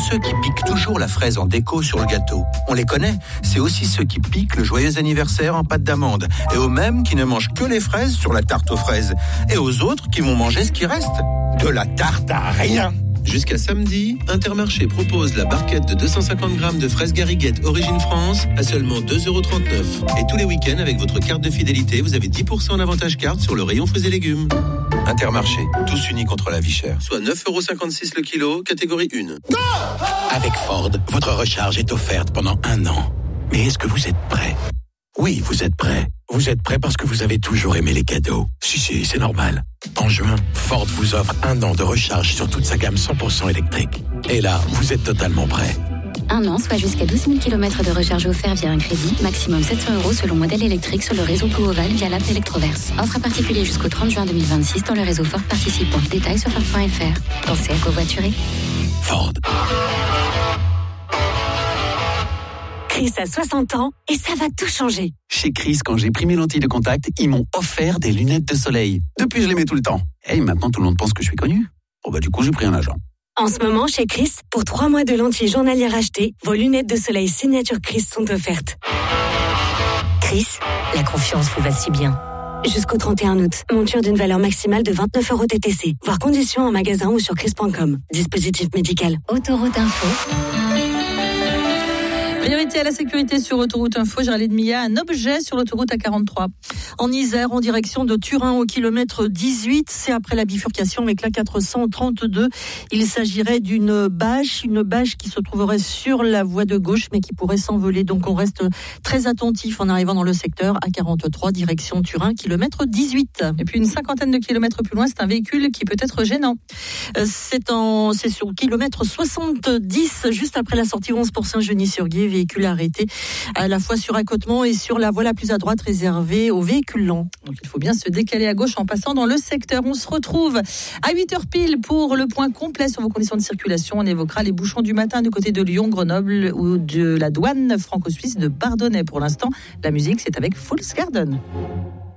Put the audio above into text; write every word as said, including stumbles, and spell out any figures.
ceux qui piquent toujours la fraise en déco sur le gâteau. On les connaît, c'est aussi ceux qui piquent le joyeux anniversaire en pâte d'amande. Et aux mêmes qui ne mangent que les fraises sur la tarte aux fraises. Et aux autres qui vont manger ce qui reste. De la tarte à rien. Jusqu'à samedi, Intermarché propose la barquette de deux cent cinquante grammes de fraises Gariguette Origine France à seulement deux euros trente-neuf. Et tous les week-ends, avec votre carte de fidélité, vous avez dix pour cent d'avantage carte sur le rayon fruits et légumes. Intermarché, tous unis contre la vie chère. Soit neuf euros cinquante-six le kilo, catégorie un. Avec Ford, votre recharge est offerte pendant un an. Mais est-ce que vous êtes prêt ? Oui, vous êtes prêt. Vous êtes prêt parce que vous avez toujours aimé les cadeaux. Si, si, c'est normal. En juin, Ford vous offre un an de recharge sur toute sa gamme cent pour cent électrique. Et là, vous êtes totalement prêt. Un an, soit jusqu'à douze mille kilomètres de recharge offert via un crédit, maximum sept cents euros selon modèle électrique sur le réseau Pooval via l'app Electroverse. Offre à particulier jusqu'au trente juin deux mille vingt-six dans le réseau Ford participant. Détails sur Ford point F R. Pensez à covoiturer. Ford. Chris a soixante ans et ça va tout changer. Chez Chris, quand j'ai pris mes lentilles de contact, ils m'ont offert des lunettes de soleil. Depuis, je les mets tout le temps. Et maintenant, tout le monde pense que je suis connu. Bon bah du coup, j'ai pris un agent. En ce moment, chez Chris, pour trois mois de lentilles journalières achetées, vos lunettes de soleil signature Chris sont offertes. Chris, la confiance vous va si bien. Jusqu'au trente et un août, monture d'une valeur maximale de vingt-neuf euros T T C. Voir conditions en magasin ou sur chris point com. Dispositif médical. Autoroute Info. Priorité à la sécurité sur Autoroute Info, Géraldine Milla, un objet sur l'autoroute A quarante-trois. En Isère, en direction de Turin au kilomètre dix-huit, c'est après la bifurcation avec la quatre cent trente-deux. Il s'agirait d'une bâche, une bâche qui se trouverait sur la voie de gauche mais qui pourrait s'envoler. Donc on reste très attentif en arrivant dans le secteur A quarante-trois, direction Turin, kilomètre dix-huit. Et puis une cinquantaine de kilomètres plus loin, c'est un véhicule qui peut être gênant. C'est, en, c'est sur le kilomètre soixante-dix, juste après la sortie onze pour Saint-Genis-sur-Guiers. Véhicule arrêté à la fois sur accotement et sur la voie la plus à droite réservée aux véhicules lents. Donc il faut bien se décaler à gauche en passant dans le secteur. On se retrouve à huit heures pile pour le point complet sur vos conditions de circulation. On évoquera les bouchons du matin du côté de Lyon, Grenoble ou de la douane franco-suisse de Bardonnay. Pour l'instant, la musique, c'est avec Fool's Garden.